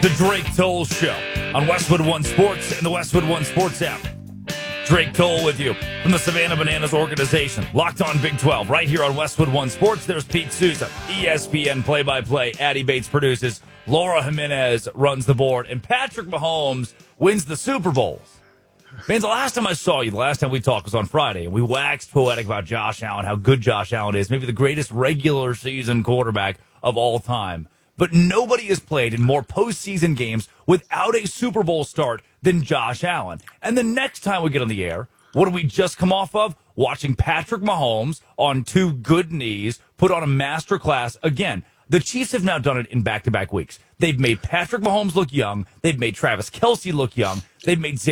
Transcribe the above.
The Drake Toll Show on Westwood One Sports and the Westwood One Sports app. Drake Toll with you from the Savannah Bananas organization. Locked on Big 12 right here on Westwood One Sports. There's Pete Souza, ESPN play-by-play. Addie Bates produces. Laura Jimenez runs the board. And Patrick Mahomes wins the Super Bowls. Man, the last time I saw you, the last time we talked was on Friday, and we waxed poetic about Josh Allen, how good Josh Allen is, maybe the greatest regular season quarterback of all time. But nobody has played in more postseason games without a Super Bowl start than Josh Allen. And the next time we get on the air, what do we just come off of? Watching Patrick Mahomes on two good knees put on a masterclass again. The Chiefs have now done it in back-to-back weeks. They've made Patrick Mahomes look young. They've made Travis Kelce look young. They've made